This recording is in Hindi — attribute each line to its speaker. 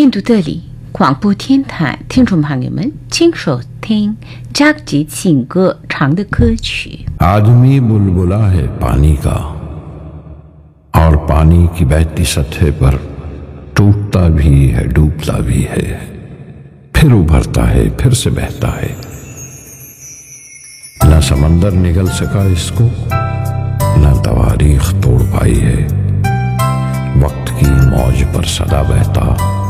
Speaker 1: 印度德里广播天台听众朋友们，请收听扎吉情歌唱的歌曲。
Speaker 2: आदमी बुलबुला है पानी का और पानी की बहती सतह पर टूटता भी है, डूबता भी है, फिर उभरता है, फिर से बहता है। न समंदर निगल सका इसको, न तवारीख तोड़ पाई है। वक्त की मौज पर सदा बहता